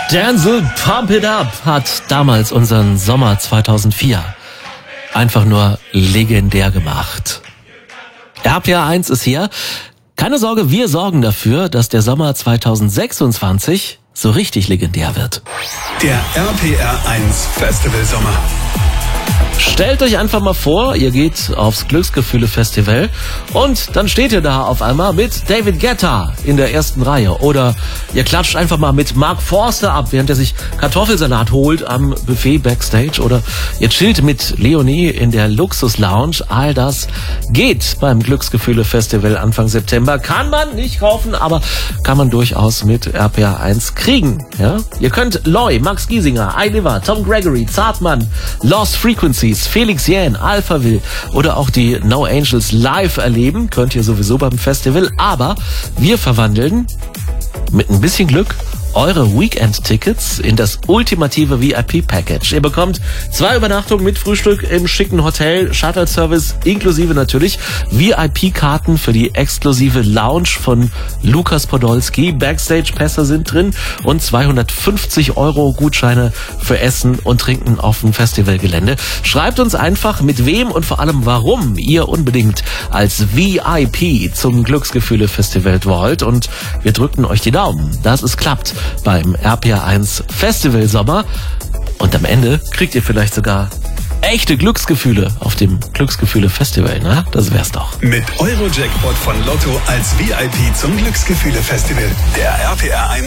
Denzel Pump It Up hat damals unseren Sommer 2004 einfach nur legendär gemacht. RPR 1 ist hier. Keine Sorge, wir sorgen dafür, dass der Sommer 2026 so richtig legendär wird. Der RPR 1 Festival Sommer. Stellt euch einfach mal vor, ihr geht aufs Glücksgefühle-Festival und dann steht ihr da auf einmal mit David Guetta in der ersten Reihe. Oder ihr klatscht einfach mal mit Mark Forster ab, während er sich Kartoffelsalat holt am Buffet Backstage. Oder ihr chillt mit Leonie in der Luxus-Lounge. All das geht beim Glücksgefühle-Festival Anfang September. Kann man nicht kaufen, aber kann man durchaus mit RPR 1 kriegen. Ja? Ihr könnt Loy, Max Giesinger, iLiver, Tom Gregory, Zartmann, Lost Frequencies, Felix Jähn, Alphaville oder auch die No Angels live erleben. Könnt ihr sowieso beim Festival. Aber wir verwandeln mit ein bisschen Glück eure Weekend-Tickets in das ultimative VIP-Package. Ihr bekommt 2 Übernachtungen mit Frühstück im schicken Hotel, Shuttle-Service inklusive natürlich VIP-Karten für die exklusive Lounge von Lukas Podolski. Backstage-Pässe sind drin und 250 € Gutscheine für Essen und Trinken auf dem Festivalgelände. Schreibt uns einfach, mit wem und vor allem warum ihr unbedingt als VIP zum Glücksgefühle-Festival wollt, und wir drücken euch die Daumen, dass es klappt beim RPR 1 Festival Sommer. Und am Ende kriegt ihr vielleicht sogar echte Glücksgefühle auf dem Glücksgefühle Festival, ne? Das wär's doch. Mit Euro-Jackpot von Lotto als VIP zum Glücksgefühle Festival. Der RPR 1